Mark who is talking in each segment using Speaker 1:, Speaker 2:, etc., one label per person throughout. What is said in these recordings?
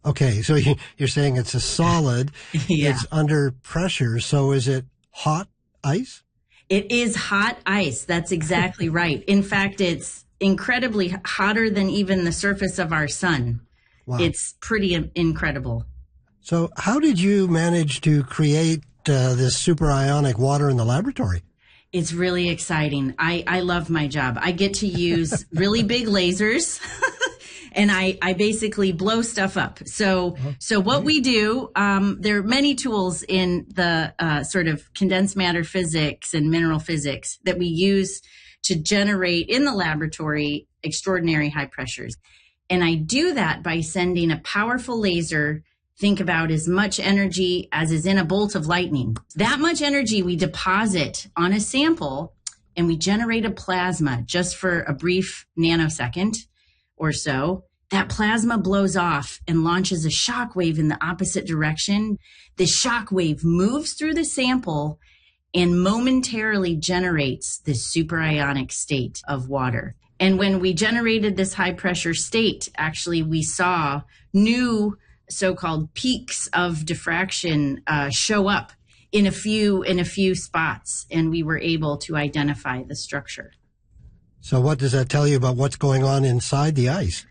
Speaker 1: Okay, so you're saying it's a solid.
Speaker 2: Yeah.
Speaker 1: It's under pressure. So is it hot ice?
Speaker 2: It is hot ice. That's exactly right. In fact, it's incredibly hotter than even the surface of our sun.
Speaker 1: Wow.
Speaker 2: It's pretty incredible.
Speaker 1: So how did you manage to create this super ionic water in the laboratory?
Speaker 2: It's really exciting. I love my job. I get to use really big lasers and I basically blow stuff up. So what we do, there are many tools in the sort of condensed matter physics and mineral physics that we use to generate in the laboratory extraordinary high pressures. And I do that by sending a powerful laser. Think about as much energy as is in a bolt of lightning. That much energy we deposit on a sample and we generate a plasma just for a brief nanosecond or so. That plasma blows off and launches a shock wave in the opposite direction. The shock wave moves through the sample and momentarily generates this superionic state of water. And when we generated this high pressure state, actually we saw new so-called peaks of diffraction show up in a few spots, and we were able to identify the structure.
Speaker 1: So what does that tell you about what's going on inside the ice?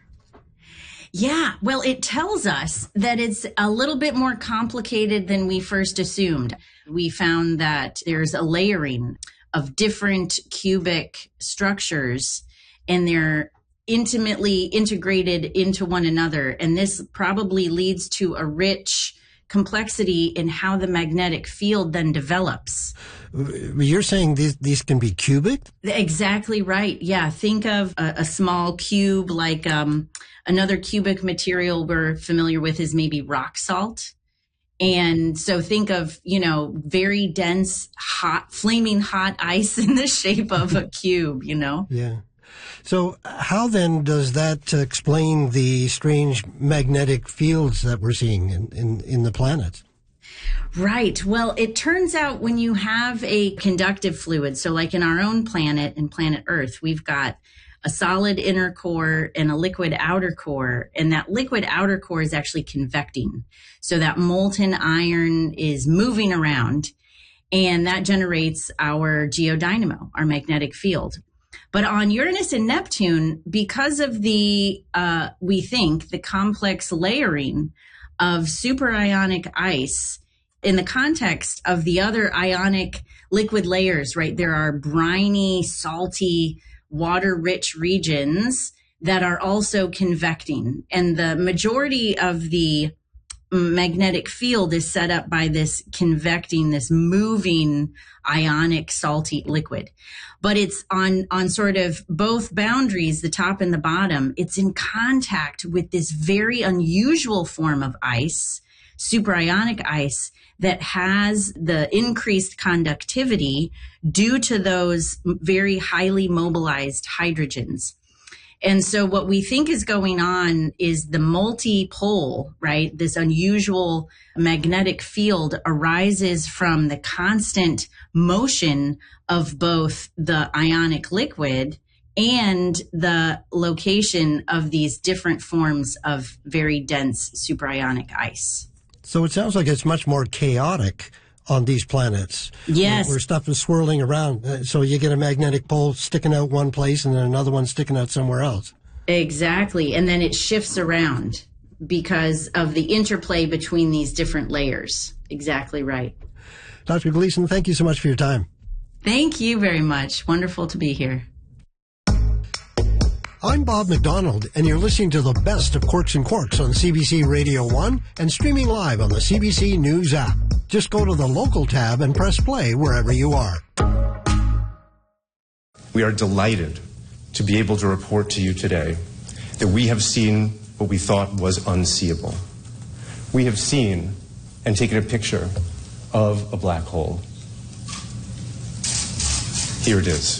Speaker 2: Yeah, well, it tells us that it's a little bit more complicated than we first assumed. We found that there's a layering of different cubic structures, and they're intimately integrated into one another. And this probably leads to a rich complexity in how the magnetic field then develops.
Speaker 1: You're saying these can be cubic?
Speaker 2: Exactly right. Yeah. Think of a small cube, like another cubic material we're familiar with is maybe rock salt. And so think of, very dense, hot, flaming hot ice in the shape of a cube,
Speaker 1: Yeah. So how then does that explain the strange magnetic fields that we're seeing in the planets?
Speaker 2: Right. Well, it turns out when you have a conductive fluid, so like in our own planet, in planet Earth, we've got a solid inner core and a liquid outer core, and that liquid outer core is actually convecting. So that molten iron is moving around, and that generates our geodynamo, our magnetic field. But on Uranus and Neptune, because of we think, the complex layering of superionic ice in the context of the other ionic liquid layers, right? There are briny, salty, water-rich regions that are also convecting. And the majority of the magnetic field is set up by this convecting, this moving ionic salty liquid. But it's on sort of both boundaries, the top and the bottom. It's in contact with this very unusual form of ice, superionic ice, that has the increased conductivity due to those very highly mobilized hydrogens. And so what we think is going on is the multipole, right? This unusual magnetic field arises from the constant motion of both the ionic liquid and the location of these different forms of very dense superionic ice.
Speaker 1: So it sounds like it's much more chaotic on these planets.
Speaker 2: Yes.
Speaker 1: Where stuff is swirling around. So you get a magnetic pole sticking out one place and then another one sticking out somewhere else.
Speaker 2: Exactly. And then it shifts around because of the interplay between these different layers. Exactly right.
Speaker 1: Dr. Gleason, thank you so much for your time.
Speaker 2: Thank you very much. Wonderful to be here.
Speaker 1: I'm Bob McDonald, and you're listening to the best of Quarks and Quarks on CBC Radio 1 and streaming live on the CBC News app. Just go to the local tab and press play wherever you are.
Speaker 3: We are delighted to be able to report to you today that we have seen what we thought was unseeable. We have seen and taken a picture of a black hole. Here it is.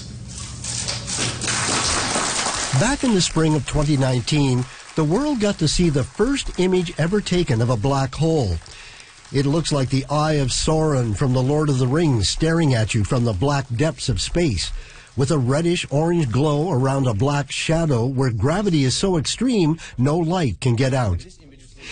Speaker 1: Back in the spring of 2019, the world got to see the first image ever taken of a black hole. It looks like the Eye of Sauron from The Lord of the Rings staring at you from the black depths of space, with a reddish-orange glow around a black shadow where gravity is so extreme no light can get out.